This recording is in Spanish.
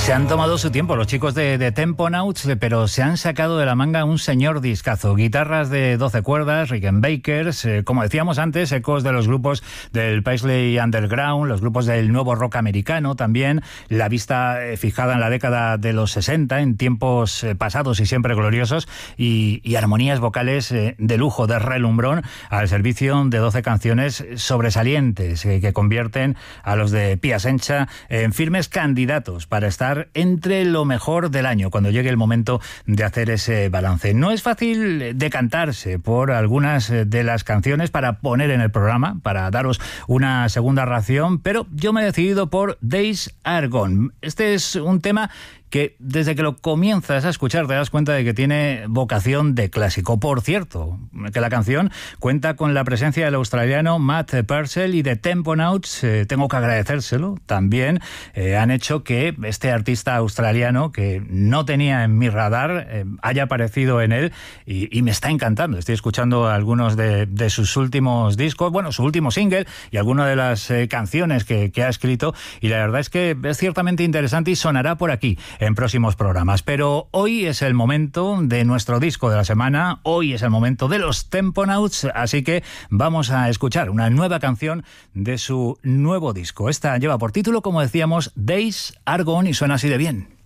Se han tomado su tiempo los chicos de Temponauts, pero se han sacado de la manga un señor discazo. Guitarras de 12 cuerdas, Rickenbackers, como decíamos antes, ecos de los grupos del Paisley Underground, los grupos del nuevo rock americano también, la vista fijada en la década de los 60, en tiempos pasados y siempre gloriosos, y armonías vocales de lujo, de relumbrón, al servicio de 12 canciones sobresalientes que convierten a los de Piacenza en firmes candidatos para estar entre lo mejor del año, cuando llegue el momento de hacer ese balance. No es fácil decantarse por algunas de las canciones para poner en el programa, para daros una segunda ración, pero yo me he decidido por Days Are Gone. Este es un tema que desde que lo comienzas a escuchar te das cuenta de que tiene vocación de clásico. Por cierto, que la canción cuenta con la presencia del australiano Matt Purcell y de Temponauts. Tengo que agradecérselo también. Han hecho que este artista australiano, que no tenía en mi radar, haya aparecido en él y me está encantando. Estoy escuchando algunos de sus últimos discos, bueno, su último single y algunas de las canciones que ha escrito, y la verdad es que es ciertamente interesante y sonará por aquí en próximos programas. Pero hoy es el momento de nuestro disco de la semana, hoy es el momento de los Temponauts, así que vamos a escuchar una nueva canción de su nuevo disco. Esta lleva por título, como decíamos, Days Are Gone, y suena así de bien.